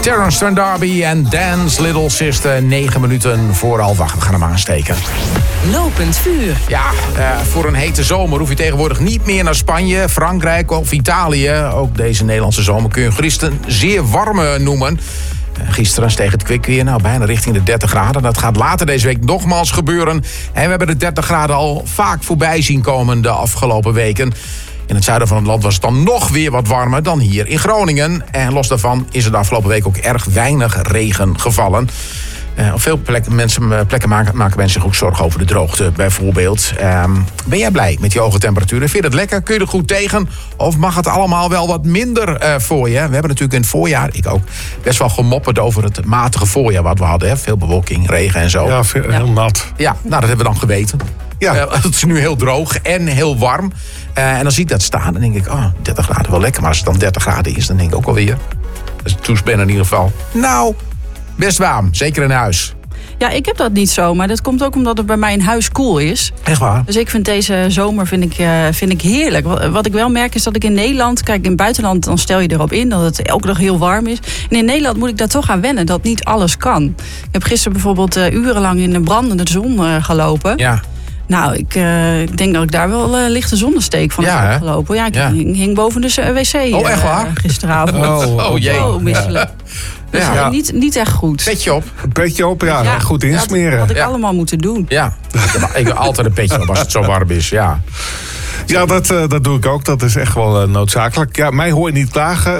Terence Trent D'Arby en Dance Little Sister. 9 minuten voor 7:30. We gaan hem aansteken. Lopend vuur. Ja, voor een hete zomer hoef je tegenwoordig niet meer naar Spanje, Frankrijk of Italië. Ook deze Nederlandse zomer kun je gerust een zeer warme noemen. Gisteren steeg het kwik weer bijna richting de 30 graden. Dat gaat later deze week nogmaals gebeuren. En we hebben de 30 graden al vaak voorbij zien komen de afgelopen weken. In het zuiden van het land was het dan nog weer wat warmer dan hier in Groningen. En los daarvan is er de afgelopen week ook erg weinig regen gevallen. Op veel plekken maken mensen zich ook zorgen over de droogte, bijvoorbeeld. Ben jij blij met die hoge temperaturen? Vind je het lekker? Kun je er goed tegen? Of mag het allemaal wel wat minder voor je? We hebben natuurlijk in het voorjaar, ik ook, best wel gemopperd over het matige voorjaar wat we hadden. Hè? Veel bewolking, regen en zo. Ja, heel nat. Ja, nou dat hebben we dan geweten. Ja. Het is nu heel droog en heel warm. En dan zie ik dat staan en denk ik, 30 graden wel lekker. Maar als het dan 30 graden is, dan denk ik ook alweer. Dat is toespannen in ieder geval. Nou, best warm, zeker in huis. Ja, ik heb dat niet zo, maar dat komt ook omdat het bij mij in huis koel is. Echt waar? Dus ik vind deze zomer vind ik heerlijk. Wat ik wel merk is dat ik in Nederland... Kijk, in het buitenland dan stel je erop in dat het elke dag heel warm is. En in Nederland moet ik daar toch aan wennen dat niet alles kan. Ik heb gisteren bijvoorbeeld urenlang in de brandende zon gelopen. Ja. Nou, ik denk dat ik daar wel lichte zonnesteek van heb gelopen. Ja, ik hing boven de wc. Oh, echt waar? Gisteravond. Oh jee. Oh, misselijk. Dus niet echt goed. Petje op. Een petje op, ja. Goed insmeren. Dat had ik allemaal moeten doen. Ja, ik heb altijd een petje op als het zo warm is, ja. Ja, dat doe ik ook. Dat is echt wel noodzakelijk. Ja, mij hoor je niet klagen.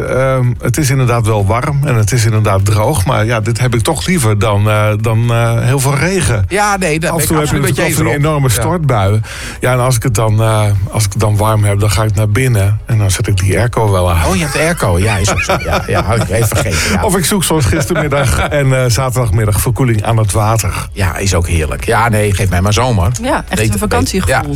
Het is inderdaad wel warm en het is inderdaad droog. Maar ja, dit heb ik toch liever dan heel veel regen. Ja, nee, dat af en toe heb je een beetje een enorme stortbuien. Ja, en als ik het dan warm heb, dan ga ik naar binnen. En dan zet ik die airco wel aan. Oh, je hebt de airco. Ja, is ook zo. Ja, had ik even vergeten. Ja. Of ik zoek zoals gistermiddag en zaterdagmiddag verkoeling aan het water. Ja, is ook heerlijk. Ja, nee, geef mij maar zomer. Ja, echt een vakantiegevoel. Ja.